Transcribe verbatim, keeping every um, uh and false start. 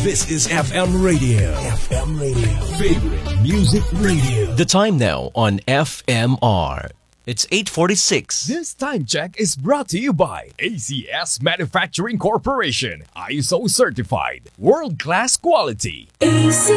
This is F M Radio. F M Radio. Favorite Music Radio. The time now on F M R. It's eight forty-six. This time check is brought to you by A C S Manufacturing Corporation. I S O certified. World-class quality. A C